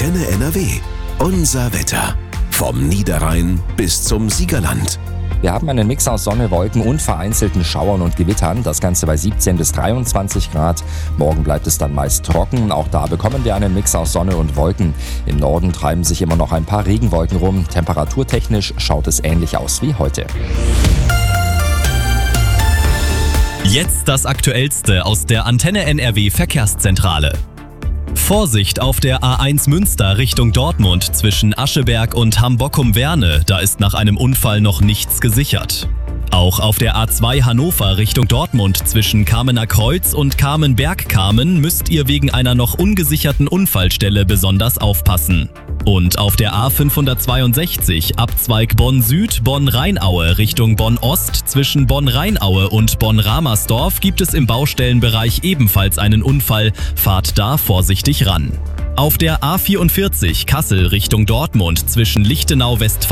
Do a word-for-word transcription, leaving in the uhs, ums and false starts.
Antenne N R W. Unser Wetter. Vom Niederrhein bis zum Siegerland. Wir haben einen Mix aus Sonne, Wolken und vereinzelten Schauern und Gewittern. Das Ganze bei siebzehn bis dreiundzwanzig Grad. Morgen bleibt es dann meist trocken. Auch da bekommen wir einen Mix aus Sonne und Wolken. Im Norden treiben sich immer noch ein paar Regenwolken rum. Temperaturtechnisch schaut es ähnlich aus wie heute. Jetzt das Aktuellste aus der Antenne N R W Verkehrszentrale. Vorsicht auf der A eins Münster Richtung Dortmund zwischen Ascheberg und Hambockum-Werne, da ist nach einem Unfall noch nichts gesichert. Auch auf der A zwei Hannover Richtung Dortmund zwischen Kamener Kreuz und Kamenberg-Kamen müsst ihr wegen einer noch ungesicherten Unfallstelle besonders aufpassen. Und auf der A fünfhundertzweiundsechzig Abzweig Bonn-Süd, Bonn-Rheinaue Richtung Bonn-Ost zwischen Bonn-Rheinaue und Bonn-Ramersdorf gibt es im Baustellenbereich ebenfalls einen Unfall. Fahrt da vorsichtig ran. Auf der A vierundvierzig Kassel Richtung Dortmund zwischen Lichtenau-Westfalen